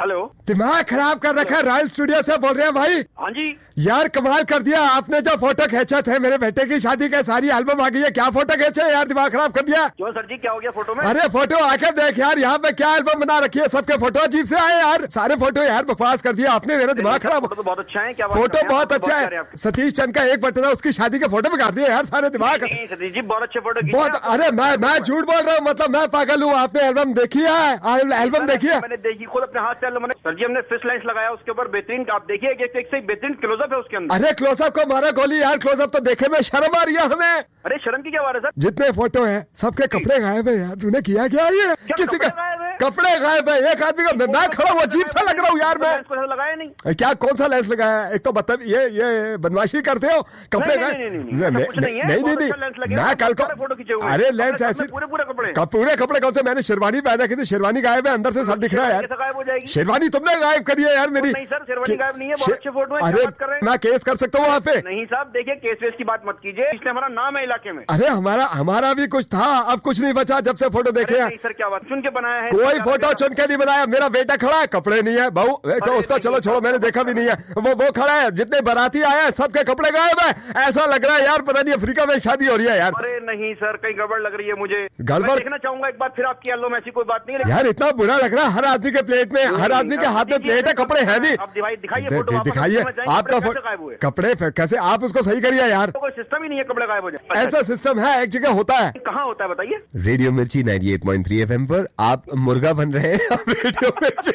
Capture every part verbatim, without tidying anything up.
Hello, दिमाग खराब कर रखा है। रॉयल स्टूडियो से बोल रहे हैं भाई। हाँ जी यार कमाल कर दिया आपने, जो फोटो खींचा थे मेरे बेटे की शादी के, सारी एल्बम आ गई है। क्या फोटो खींचे यार, दिमाग खराब कर दिया। क्यों सर जी, क्या हो गया फोटो में? अरे फोटो आके देख यार, यहाँ पे क्या एल्बम बना रखी है, सबके फोटो अजीब से आए यार, सारे फोटो यार बकवास कर दिया आपने, मेरा दिमाग खराब। फोटो तो बहुत अच्छा है। क्या फोटो बहुत अच्छा है। सतीश चंद का एक बटन था, उसकी शादी के फोटो बिगाड़ दिए यार, सारे दिमाग। सतीश जी बहुत अच्छे फोटो, बहुत। अरे मैं मैं झूठ बोल रहा हूँ, मतलब मैं पागल हूँ। आपने एल्बम देखी है? एल्बम देखी है? मैंने देखी खुद अपने हाथ से। मैंने सर जी हमने फिश लाइन्स लगाया उसके ऊपर, बेहतरीन। आप देखिए एक एक से बेहतरीन क्लोजअप है उसके अंदर। अरे क्लोजअप को मारा गोली यार, क्लोजअप तो देखे में शर्म आ रही है हमें। अरे शर्म की क्या बात है सर? जितने फोटो है सबके कपड़े गायब है यार, तूने किया क्या ये? किसी का कपड़े गायब है, एक आदमी का। मैं खड़ा हूँ अजीब सा लग रहा हूँ यार। मैं लगाया नहीं। क्या कौन सा लेंस लगाया? एक तो बता, ये ये बदमाशी करते हो। कपड़े गायब नहीं नहीं नहीं, मैं कल को अरे लेंस ऐसे पूरे पूरे कपड़े पूरे कपड़े कौन से? मैंने शेरवानी पहना की थी, शेरवानी गायब है, अंदर से सब दिख रहा है यार। गायब हो जाएगी शेरवानी तुमने गायब करी है यार मेरी। नहीं सर, शेरवानी गायब नहीं है, बहुत अच्छे फोटो है। अरे मैं केस कर सकता हूँ वहाँ पे? नहीं साहब देखिए, केस वेस की बात मत कीजिए, इसलिए हमारा नाम है इलाके में। अरे हमारा हमारा भी कुछ था, अब कुछ नहीं बचा जब से फोटो देखे हैं। सर क्या बात, चुन के बनाया है? कोई फोटो चुन के नहीं बनाया। मेरा बेटा खड़ा है, कपड़े नहीं है बहू, उसका चलो छोड़ो, मैंने देखा भी नहीं है। वो वो खड़ा है, जितने बाराती आए हैं सबके कपड़े गायब है। ऐसा लग रहा है यार पता नहीं अफ्रीका में शादी हो रही है यार। अरे नहीं सर, कहीं गड़बड़ लग रही है मुझे। गड़बड़ देखना चाहूंगा एक बार फिर आपकी एल्बम, ऐसी कोई बात नहीं है यार। इतना बुरा लग रहा है, हर आदमी के प्लेट में, हर आदमी के हाथ में प्लेट है, कपड़े है नहीं। दिखाइए दिखाइए आपका कपड़े कैसे, आप उसको सही करिए यार। कोई सिस्टम ही नहीं है कपड़े गायब हो जाए। ऐसा सिस्टम है, एक जगह होता है। कहाँ होता है बताइए? रेडियो मिर्ची अट्ठानवे पॉइंट तीन एफएम पर आप मुर्गा बन रहे हैं रेडियो मिर्ची।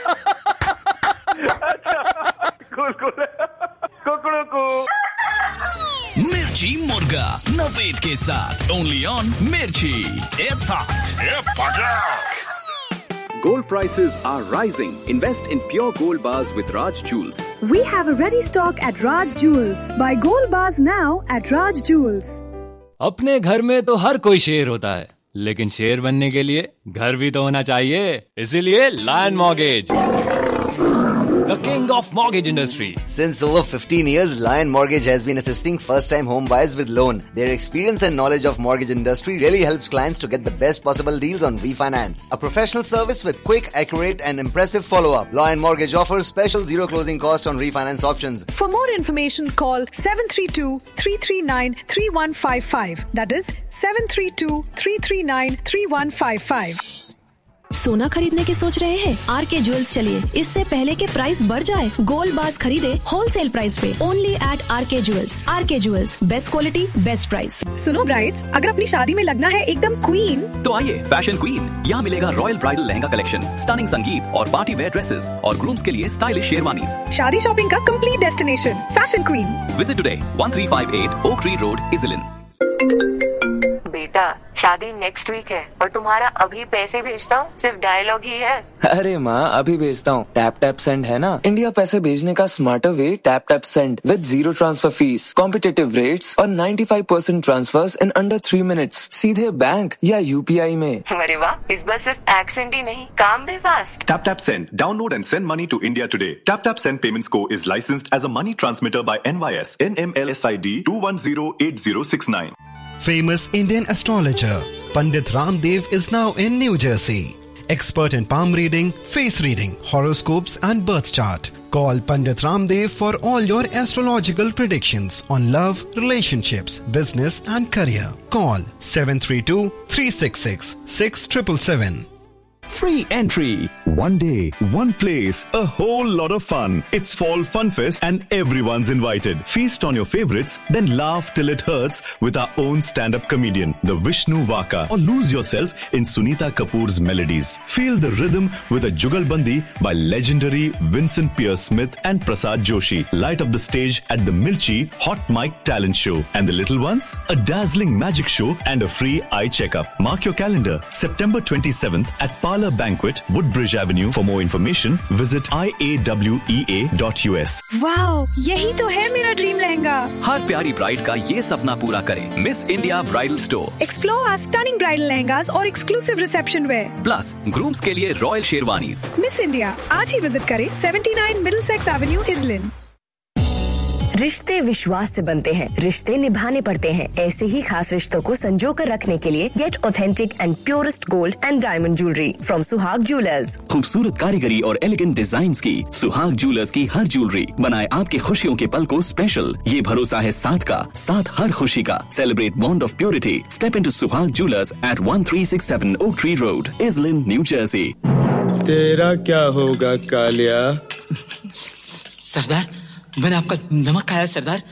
कूल कूल कुकड़ू को मिर्ची मुर्गा नवेद के साथ ओनली ऑन मिर्ची। It's hot. Gold prices are rising. Invest in pure gold bars with Raj Jewels. We have a ready stock at Raj Jewels. Buy gold bars now at Raj Jewels. अपने घर में तो हर कोई शेर होता है, लेकिन शेर बनने के लिए घर भी तो होना चाहिए। इसीलिए lion mortgage, the king of mortgage industry. Since over fifteen years, Lion Mortgage has been assisting first-time home buyers with loan. Their experience and knowledge of mortgage industry really helps clients to get the best possible deals on refinance. A professional service with quick, accurate and impressive follow-up. Lion Mortgage offers special zero closing cost on refinance options. For more information, call seven three two, three three nine, three one five five. That is seven three two, three three nine, three one five five. सोना खरीदने की सोच रहे हैं? Are के jewels चलिए, इससे पहले के प्राइस बढ़ जाए। गोल्ड बार्स खरीदे होलसेल प्राइस पे, ओनली एट आर के ज्वेल्स। आर के jewels, best quality best price. सुनो ब्राइड्स, अगर अपनी शादी में लगना है एकदम क्वीन, तो आइए फैशन क्वीन। यहाँ मिलेगा royal bridal lehenga collection, stunning संगीत और पार्टी वेयर ड्रेसेस और ग्रूम्स के लिए स्टाइलिश शेरवानीज। शादी शॉपिंग का complete destination fashion queen. Visit today one three five eight oak tree road, इजलिन। बेटा शादी नेक्स्ट वीक है और तुम्हारा अभी पैसे भेजता हूँ सिर्फ डायलॉग ही है। अरे माँ अभी भेजता हूँ। टैप टैप सेंड है ना, इंडिया पैसे भेजने का smarter way. Tap tap send with zero transfer fees, competitive rates और पचानवे percent transverse in under three minutes, सीधे बैंक या यूपीआई में। अरे वाह, इस बार सिर्फ एक्सेंट ही नहीं, काम भी fast. Tap tap send, download and send money to India today. Tap tap send payments को is licensed as a money transmitter bye N Y S N M L S I D two one zero eight zero six nine. Famous Indian astrologer Pandit Ramdev is now in New Jersey. Expert in palm reading, face reading, horoscopes and birth chart. Call Pandit Ramdev for all your astrological predictions on love, relationships, business and career. Call seven three two, three six six, six seven seven seven. Free entry. One day, one place, a whole lot of fun. It's Fall Fun Fest and everyone's invited. Feast on your favorites, then laugh till it hurts with our own stand-up comedian, the Vishnu Vaka. Or lose yourself in Sunita Kapoor's melodies. Feel the rhythm with a Jugalbandi by legendary Vincent Pierce Smith and Prasad Joshi. Light up the stage at the Milchi Hot Mic Talent Show. And the little ones? A dazzling magic show and a free eye checkup. Mark your calendar. September twenty-seventh at Parlor Banquet, Woodbridge Avenue. For more information, visit I A W E A dot U S. Wow, यही तो है मेरा dream lehenga. हर प्यारी bride का ये सपना पूरा करें। Miss India bridal store. Explore our stunning bridal lehengas और exclusive reception where. Plus grooms के लिए रॉयल शेरवानीज। मिस इंडिया आज ही विजिट करें, सेवेंटी नाइन मिडलसेक्स एवेन्यू, इजलिन। रिश्ते विश्वास से बनते हैं, रिश्ते निभाने पड़ते हैं। ऐसे ही खास रिश्तों को संजो कर रखने के लिए gate authentic and purest gold and diamond jewellery from सुहाग ज्वेलर्स। खूबसूरत कारीगरी और एलिगेंट डिजाइन्स की सुहाग ज्वेलर्स की हर ज्वेलरी बनाए आपके खुशियों के पल को स्पेशल। ये भरोसा है साथ का, साथ हर खुशी का। Celebrate bond of purity. Step into सुहाग jewellers eight one three six seven oak tree road, इजलिन, new Jersey. तेरा क्या होगा कालिया? सरदार, मैंने आपका नमक खाया सरदार।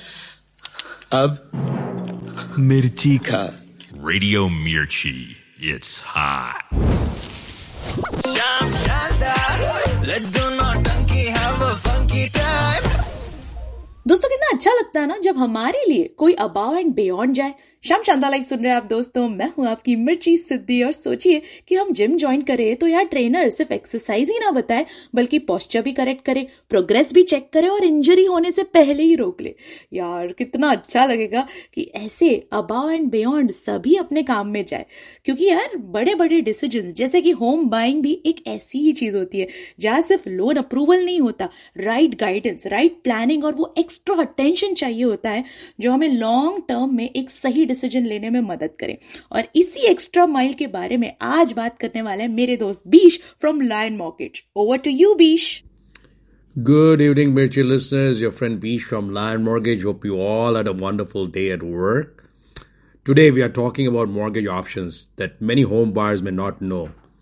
अब मिर्ची खा। Radio Mirchi, it's hot. Sham Shandar, let's do nautanki, have a funky time. दोस्तों कितना अच्छा लगता है ना जब हमारे लिए कोई अबाव एंड बियॉन्ड जाए। शाम शानदार लाइफ सुन रहे हैं आप दोस्तों, मैं हूं आपकी मिर्ची सिद्धि। और सोचिए कि हम जिम ज्वाइन करें तो यार ट्रेनर सिर्फ एक्सरसाइज ही ना बताए बल्कि पोस्चर भी करेक्ट करे, प्रोग्रेस भी चेक करे और इंजरी होने से पहले ही रोक ले। यार कितना अच्छा लगेगा कि ऐसे अबाव एंड बियॉन्ड सभी अपने काम में जाए। क्योंकि यार बड़े बड़े डिसीजंस जैसे कि होम बाइंग भी एक ऐसी ही चीज होती है जहां सिर्फ लोन अप्रूवल नहीं होता, राइट गाइडेंस, राइट प्लानिंग और वो एक्स्ट्रा अटेंशन चाहिए होता है जो हमें लॉन्ग टर्म में एक सही डिसीजन लेने में मदद करें। और इसी एक्स्ट्रा माइल के बारे में आज बात करने वाले हैं मेरे दोस्त बीश from lion mortgage. Over to you बीश। Good evening, Mirchi listeners. Your friend Bish from Lion Mortgage. Hope you all had a wonderful day at work. Today we are talking about mortgage options that many home buyers may not know.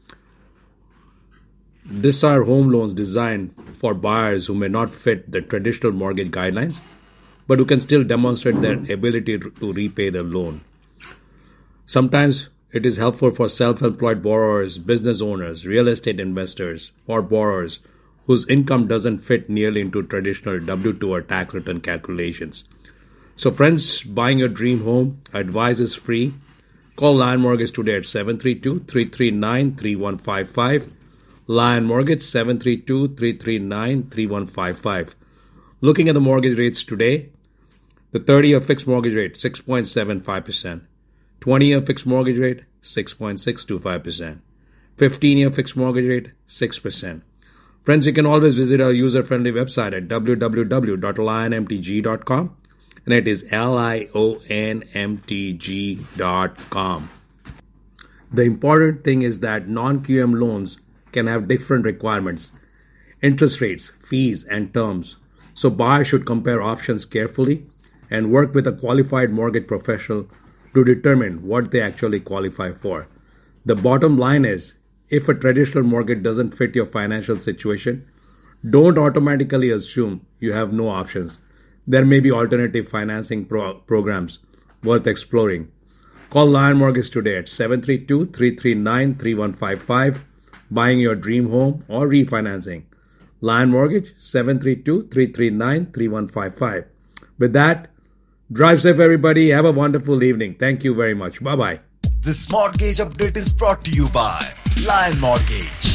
These are home loans designed for buyers who may not fit the traditional mortgage guidelines, but who can still demonstrate their ability to repay the loan. Sometimes it is helpful for self-employed borrowers, business owners, real estate investors, or borrowers whose income doesn't fit nearly into traditional W two or tax return calculations. So friends, buying your dream home, advice is free. Call Lion Mortgage today at seven three two, three three nine, three one five five. Lion Mortgage, seven three two, three three nine, three one five five. Looking at the mortgage rates today, the thirty-year fixed mortgage rate, six point seven five percent. twenty-year fixed mortgage rate, six point six two five percent. fifteen-year fixed mortgage rate, six percent. Friends, you can always visit our user-friendly website at w w w dot lion m t g dot com, and it is L I O N M T G dot com. The important thing is that non-Q M loans can have different requirements, interest rates, fees, and terms. So buyers should compare options carefully and work with a qualified mortgage professional to determine what they actually qualify for. The bottom line is, if a traditional mortgage doesn't fit your financial situation, don't automatically assume you have no options. There may be alternative financing pro- programs worth exploring. Call Lion Mortgage today at seven three two, three three nine, three one five five. Buying your dream home or refinancing. Lion Mortgage, seven three two, three three nine, three one five five. With that, drive safe everybody. Have a wonderful evening. Thank you very much. Bye-bye. This mortgage update is brought to you by Lion Mortgage.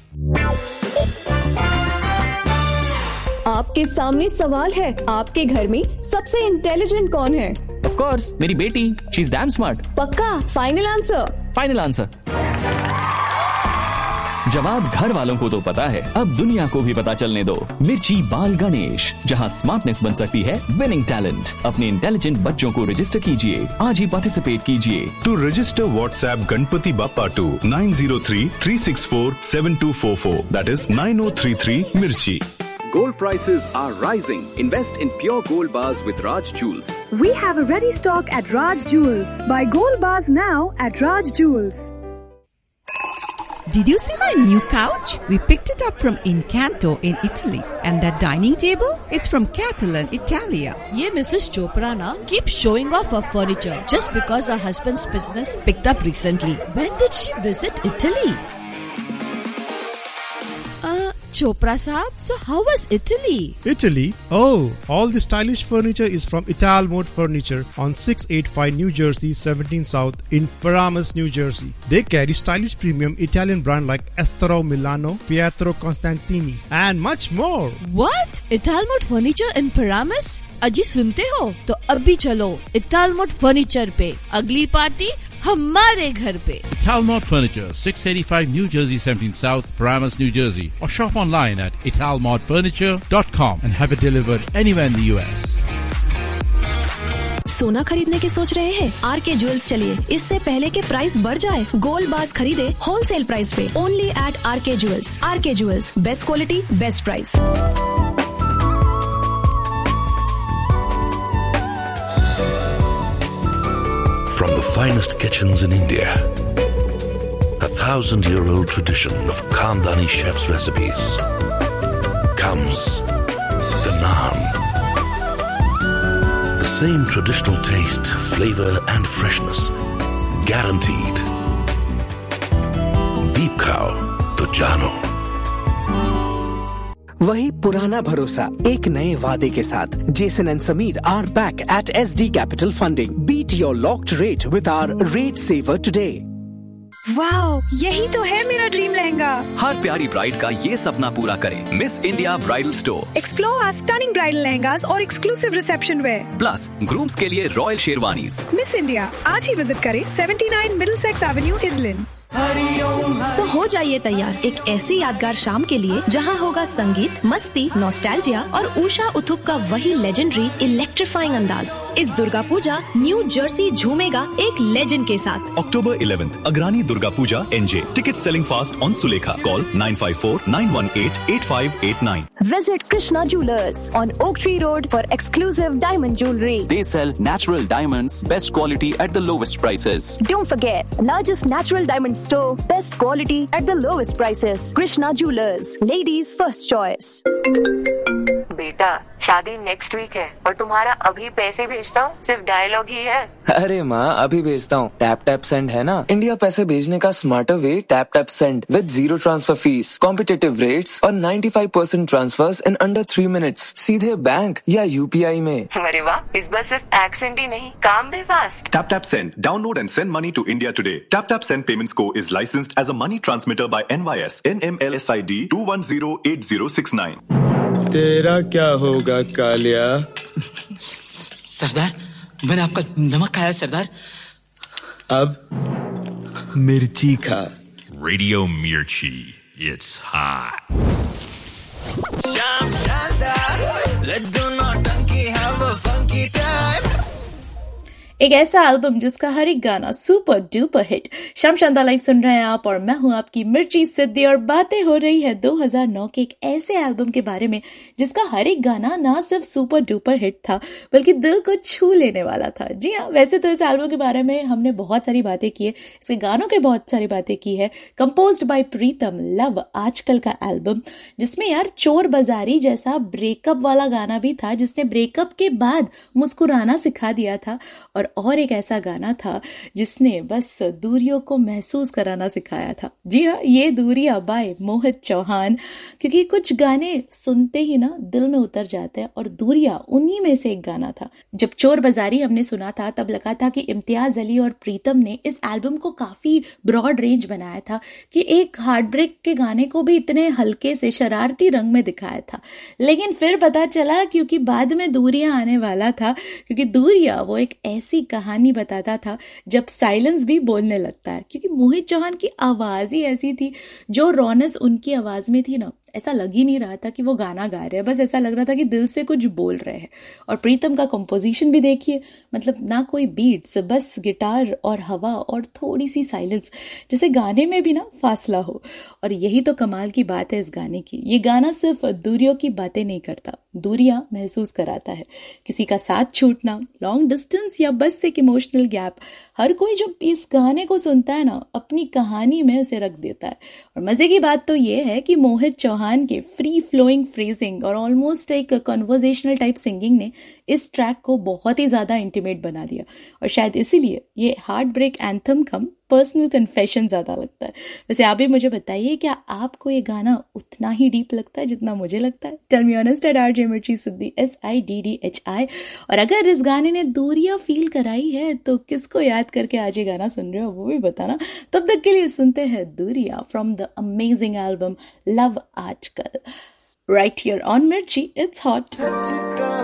आपके सामने सवाल है, आपके घर में सबसे intelligent कौन है? Of course, मेरी बेटी. She's damn smart. पक्का? Final answer? Final answer. जवाब घर वालों को तो पता है, अब दुनिया को भी पता चलने दो। मिर्ची बाल गणेश, जहां स्मार्टनेस बन सकती है विनिंग टैलेंट। अपने इंटेलिजेंट बच्चों को रजिस्टर कीजिए, आज ही पार्टिसिपेट कीजिए। To register, WhatsApp Ganpati Bappa to nine zero three, three six four, seven two four four. That is nine zero three three Mirchi. Gold prices are rising. Invest in pure gold bars with Raj Jewels. We have a ready stock at Raj Jewels. Buy gold bars now at Raj Jewels. Did you see my new couch? We picked it up from Incanto in Italy. And that dining table? It's from Catalan, Italia. Ye Missus Chopra na keeps showing off her furniture just because her husband's business picked up recently. When did she visit Italy? Uh, Chopra Saab, so how was Italy? Italy? Oh, all the stylish furniture is from Italmode Furniture on six eighty-five New Jersey, seventeen South in Paramus, New Jersey. They carry stylish premium Italian brand like Estero Milano, Pietro Constantini and much more. What? Italmode Furniture in Paramus? अजी सुनते हो तो अभी चलो Italmode Furniture पे, अगली party हमारे घर पे। Italmode Furniture, six eighty-five New Jersey, seventeen South, Paramus, New Jersey, or shop online at italmode furniture dot com and have it delivered anywhere in the U S. सोना खरीदने की सोच रहे हैं? आर के ज्वेल्स चलिए, इससे पहले के प्राइस बढ़ जाए। गोल्ड बार्स खरीदे होलसेल प्राइस पे ओनली एट आर के ज्वेल्स। आर के jewels, best quality best price. From the finest kitchens in India, a thousand-year-old tradition of Khandani chefs' recipes, comes the naan. The same traditional taste, flavor and freshness, guaranteed. Beep cow, to jano. वही पुराना भरोसा एक नए वादे के साथ। Jason and Sameer are back at S D capital funding. Beat your locked rate with hour rate saver today. Wow, यही तो है मेरा ड्रीम लहंगा। हर प्यारी ब्राइड का ये सपना पूरा करें miss India bridal store. Explore our stunning bridal lehengas और exclusive reception where, plus grooms के लिए रॉयल शेरवानीज। मिस इंडिया आज ही विजिट करें सेवेंटी नाइन मिडलसेक्स एवेन्यू, इजलिन। तो हो जाइए तैयार एक ऐसी यादगार शाम के लिए जहां होगा संगीत, मस्ती, नॉस्टैल्जिया और उषा उथुप का वही लेजेंडरी इलेक्ट्रीफाइंग अंदाज। इस दुर्गा पूजा न्यू जर्सी झूमेगा एक लेजेंड के साथ। October eleventh, Agrani Durga Puja N J. Tickets selling fast on Sulekha. Call nine five four nine one eight eight five eight nine. Visit Krishna Jewelers on Oak Tree Road for exclusive diamond jewelry. They sell natural diamonds, best quality at the lowest prices. Don't forget, largest natural diamond store, best quality at the lowest prices. Krishna Jewelers, ladies first choice. बेटा, शादी next week है और तुम्हारा अभी पैसे भेजता हूँ सिर्फ डायलॉग ही है। अरे माँ, अभी भेजता हूँ। टैप टैप सेंड है ना, इंडिया पैसे भेजने का smarter way. Tap tap send with zero transfer fees, competitive rates और ninety-five percent transverse in under three minutes, सीधे बैंक या यूपीआई में। अरे वाह, इस बार सिर्फ एक्सेंट ही नहीं, काम भी fast. Tap Tap Send. Download and send money to India today. Tap Tap Send Payments Co. is licensed as a money transmitter by N Y S N M L S I D two one zero eight zero six nine. तेरा क्या होगा कालिया? सरदार, मैंने आपका नमक खाया सरदार। अब मिर्ची खा। Radio Mirchi. It's hot. Sham Shanda, let's do Nautanki, have a funky time. एक ऐसा एल्बम जिसका हर एक गाना सुपर डुपर हिट। शाम शानदार लाइव सुन रहे हैं आप और मैं हूं आपकी मिर्ची सिद्धि और बातें हो रही है दो हज़ार नौ के एक ऐसे एल्बम के बारे में जिसका हर एक गाना ना सिर्फ सुपर डुपर हिट था बल्कि दिल को छू लेने वाला था। जी हाँ, वैसे तो इस एल्बम के बारे में हमने बहुत सारी बातें की है, इसके गानों के बहुत सारी बातें की है। कंपोज्ड बाय प्रीतम, लव आजकल का एल्बम जिसमें यार चोर बाजारी जैसा ब्रेकअप वाला गाना भी था जिसने ब्रेकअप के बाद मुस्कुराना सिखा दिया था, और और एक ऐसा गाना था जिसने बस दूरियों को महसूस कराना सिखाया था। जी हाँ, ये दूरियां बाय मोहित चौहान, क्योंकि कुछ गाने सुनते ही ना दिल में उतर जाते हैं और दूरियां उन्हीं में से एक गाना था। जब चोर बाजारी हमने सुना था तब लगा था कि इम्तियाज अली और प्रीतम ने इस एल्बम को काफी ब्रॉड रेंज बनाया था कि एक हार्ट ब्रेक के गाने को भी इतने हल्के से शरारती रंग में दिखाया था। लेकिन फिर पता चला, क्योंकि बाद में दूरियां आने वाला था, क्योंकि दूरियां वो एक ऐसी कहानी बताता था जब साइलेंस भी बोलने लगता है। क्योंकि मोहित चौहान की आवाज ही ऐसी थी, जो रौनस उनकी आवाज में थी ना, ऐसा लग ही नहीं रहा था कि वो गाना गा रहे हैं, बस ऐसा लग रहा था कि दिल से कुछ बोल रहे हैं। और प्रीतम का कंपोजिशन भी देखिए, मतलब ना कोई बीट्स, बस गिटार और हवा और थोड़ी सी साइलेंस, जैसे गाने में भी ना फासला हो। और यही तो कमाल की बात है इस गाने की। ये गाना सिर्फ दूरियों की बातें नहीं करता, दूरियां महसूस कराता है। किसी का साथ छूटना, लॉन्ग डिस्टेंस या बस एक इमोशनल गैप, हर कोई जब इस गाने को सुनता है ना अपनी कहानी में उसे रख देता है। और मजे की बात तो ये है कि मोहित चौहान के फ्री फ्लोइंग फ्रेजिंग और ऑलमोस्ट एक कन्वर्सेशनल टाइप सिंगिंग ने इस ट्रैक को बहुत ही ज्यादा इंटीमेट बना दिया, और शायद इसीलिए ये हार्ट ब्रेक एंथम कम पर्सनल कन्फेशन ज्यादा लगता है। वैसे आप भी मुझे बताइए, क्या आपको ये गाना उतना ही डीप लगता है जितना मुझे लगता है? Tell me honest eight RJ मिर्ची सिद्धि, S I D D H I. और अगर इस गाने ने दूरियां फील कराई है तो किसको याद करके आज ये गाना सुन रहे हो वो भी बताना। तब तक के लिए सुनते हैं दूरियां from the amazing album love आजकल, राइट हियर ऑन मिर्ची, इट्स हॉट।